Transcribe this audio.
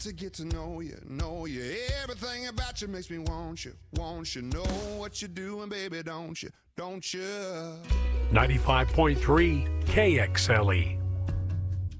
to get to know you. Everything about you makes me want you. Know what you're doing, baby, don't you? 95.3 KXLE.